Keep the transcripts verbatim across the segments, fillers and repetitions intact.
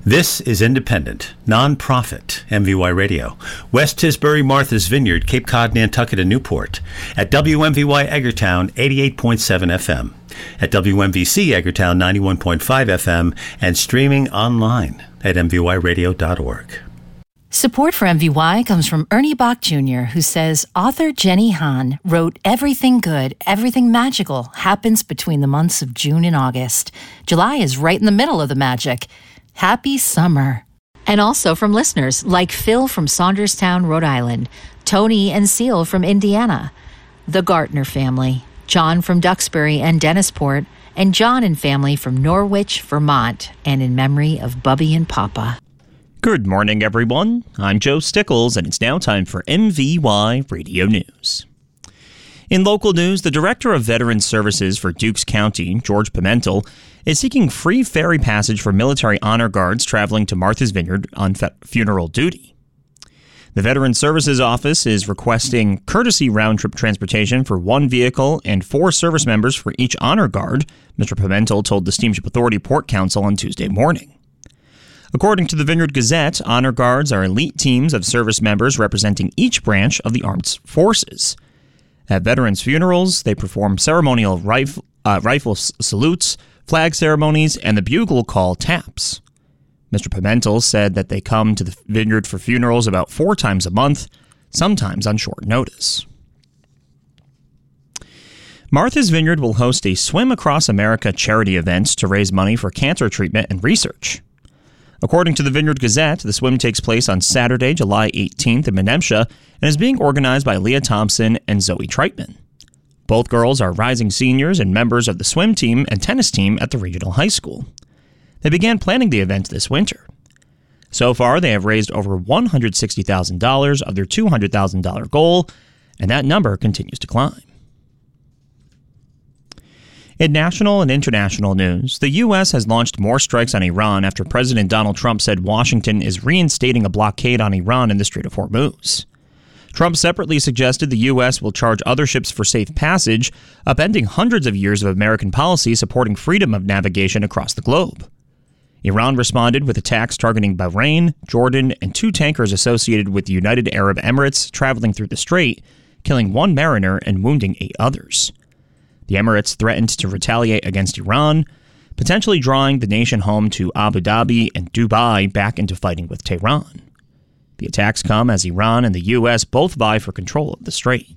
This is independent, non-profit M V Y Radio. West Tisbury, Martha's Vineyard, Cape Cod, Nantucket, and Newport. At W M V Y Eggertown, eighty-eight point seven F M. At W M V C Eggertown, ninety-one point five F M. And streaming online at m v y radio dot org. Support for M V Y comes from Ernie Bach Junior, who says author Jenny Han wrote everything good, everything magical happens between the months of June and August. July is right in the middle of the magic. Happy summer. And also from listeners like Phil from Saunderstown, Rhode Island, Tony and Seal from Indiana, the Gartner family, John from Duxbury and Dennisport, and John and family from Norwich, Vermont, and in memory of Bubby and Papa. Good morning, everyone. I'm Joe Stickles, and it's now time for M V Y Radio News. In local news, the Director of Veterans Services for Dukes County, George Pimentel, is seeking free ferry passage for military honor guards traveling to Martha's Vineyard on fe- funeral duty. The Veterans Services Office is requesting courtesy round-trip transportation for one vehicle and four service members for each honor guard, Mister Pimentel told the Steamship Authority Port Council on Tuesday morning. According to the Vineyard Gazette, honor guards are elite teams of service members representing each branch of the armed forces. At veterans' funerals, they perform ceremonial rifle, uh, rifle salutes, flag ceremonies, and the bugle call taps. Mister Pimentel said that they come to the Vineyard for funerals about four times a month, sometimes on short notice. Martha's Vineyard will host a Swim Across America charity event to raise money for cancer treatment and research. According to the Vineyard Gazette, the swim takes place on Saturday, July eighteenth in Menemsha and is being organized by Leah Thompson and Zoe Treitman. Both girls are rising seniors and members of the swim team and tennis team at the regional high school. They began planning the event this winter. So far, they have raised over one hundred sixty thousand dollars of their two hundred thousand dollars goal, and that number continues to climb. In national and international news, the U S has launched more strikes on Iran after President Donald Trump said Washington is reinstating a blockade on Iran in the Strait of Hormuz. Trump separately suggested the U S will charge other ships for safe passage, upending hundreds of years of American policy supporting freedom of navigation across the globe. Iran responded with attacks targeting Bahrain, Jordan, and two tankers associated with the United Arab Emirates traveling through the strait, killing one mariner and wounding eight others. The Emirates threatened to retaliate against Iran, potentially drawing the nation home to Abu Dhabi and Dubai back into fighting with Tehran. The attacks come as Iran and the U S both vie for control of the strait.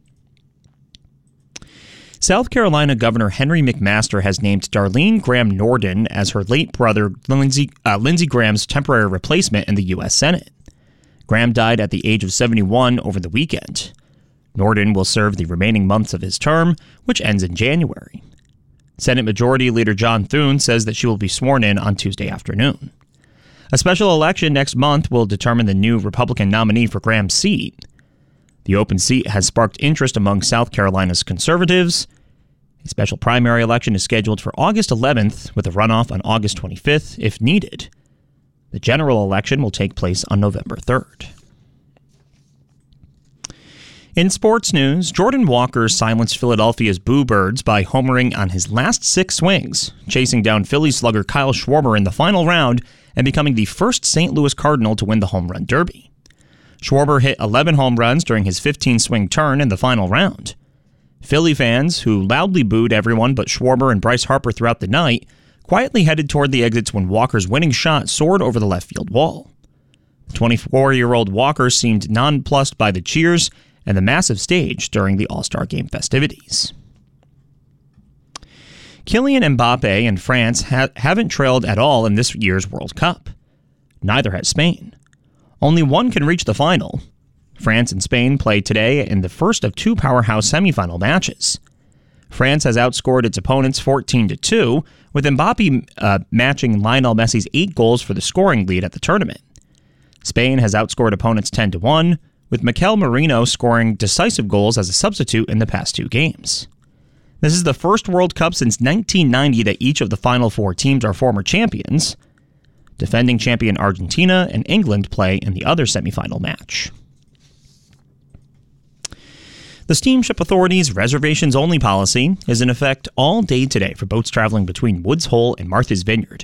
South Carolina Governor Henry McMaster has named Darlene Graham Norden as her late brother Lindsey, uh, Lindsey Graham's temporary replacement in the U S Senate. Graham died at the age of seventy-one over the weekend. Norden will serve the remaining months of his term, which ends in January. Senate Majority Leader John Thune says that she will be sworn in on Tuesday afternoon. A special election next month will determine the new Republican nominee for Graham's seat. The open seat has sparked interest among South Carolina's conservatives. A special primary election is scheduled for August eleventh, with a runoff on August twenty-fifth if needed. The general election will take place on November third. In sports news, Jordan Walker silenced Philadelphia's Boo Birds by homering on his last six swings, chasing down Philly slugger Kyle Schwarber in the final round and becoming the first Saint Louis Cardinal to win the home run derby. Schwarber hit eleven home runs during his fifteen-swing turn in the final round. Philly fans, who loudly booed everyone but Schwarber and Bryce Harper throughout the night, quietly headed toward the exits when Walker's winning shot soared over the left field wall. The twenty-four-year-old Walker seemed nonplussed by the cheers and the massive stage during the All-Star Game festivities. Kylian Mbappe and France ha- haven't trailed at all in this year's World Cup. Neither has Spain. Only one can reach the final. France and Spain play today in the first of two powerhouse semifinal matches. France has outscored its opponents fourteen to two, with Mbappe uh, matching Lionel Messi's eight goals for the scoring lead at the tournament. Spain has outscored opponents ten to one, with Mikel Merino scoring decisive goals as a substitute in the past two games. This is the first World Cup since nineteen ninety that each of the final four teams are former champions. Defending champion Argentina and England play in the other semifinal match. The Steamship Authority's reservations-only policy is in effect all day today for boats traveling between Woods Hole and Martha's Vineyard.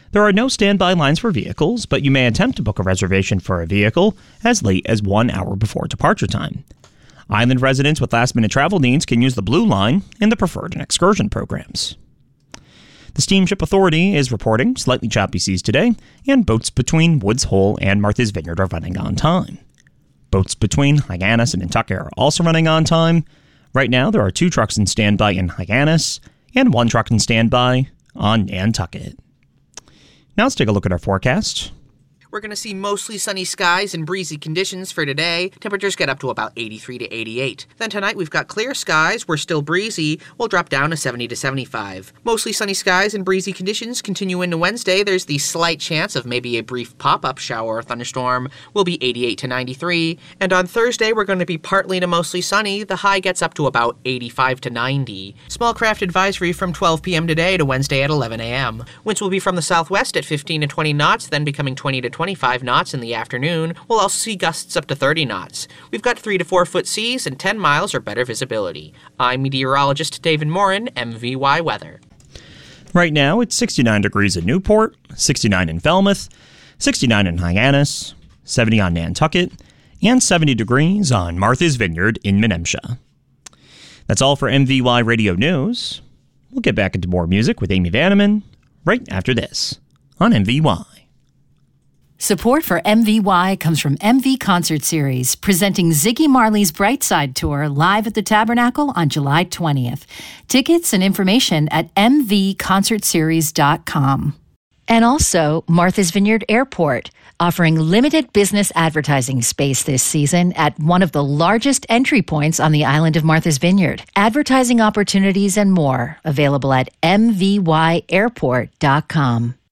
There are no standby lines for vehicles, but you may attempt to book a reservation for a vehicle as late as one hour before departure time. Island residents with last-minute travel needs can use the Blue Line in the Preferred and Excursion programs. The Steamship Authority is reporting slightly choppy seas today, and boats between Woods Hole and Martha's Vineyard are running on time. Boats between Hyannis and Nantucket are also running on time. Right now, there are two trucks in standby in Hyannis and one truck in standby on Nantucket. Now let's take a look at our forecast. We're going to see mostly sunny skies and breezy conditions for today. Temperatures get up to about eighty-three to eighty-eight. Then tonight we've got clear skies. We're still breezy. We'll drop down to seventy to seventy-five. Mostly sunny skies and breezy conditions continue into Wednesday. There's the slight chance of maybe a brief pop-up shower or thunderstorm. We'll be eighty-eight to ninety-three. And on Thursday we're going to be partly to mostly sunny. The high gets up to about eighty-five to ninety. Small craft advisory from twelve p.m. today to Wednesday at eleven a.m. Winds will be from the southwest at fifteen to twenty knots, then becoming twenty to twenty-five knots in the afternoon. We'll also see gusts up to thirty knots. We've got three to four foot seas and ten miles or better visibility. I'm meteorologist David Morin, M V Y Weather. Right now, it's sixty-nine degrees in Newport, sixty-nine in Falmouth, sixty-nine in Hyannis, seventy on Nantucket, and seventy degrees on Martha's Vineyard in Menemsha. That's all for M V Y Radio News. We'll get back into more music with Amy Vanneman right after this on M V Y. Support for M V Y comes from M V Concert Series, presenting Ziggy Marley's Brightside Tour live at the Tabernacle on July twentieth. Tickets and information at m v concert series dot com. And also Martha's Vineyard Airport, offering limited business advertising space this season at one of the largest entry points on the island of Martha's Vineyard. Advertising opportunities and more available at m v y airport dot com.